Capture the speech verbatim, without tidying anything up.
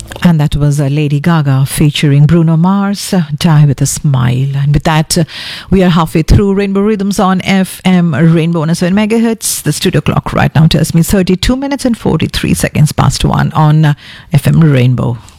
And that was uh, Lady Gaga featuring Bruno Mars, uh, Die With A Smile. And with that, uh, we are halfway through Rainbow Rhythms on F M Rainbow one oh seven megahertz. The studio clock right now tells me thirty-two minutes and forty-three seconds past one on uh, F M Rainbow.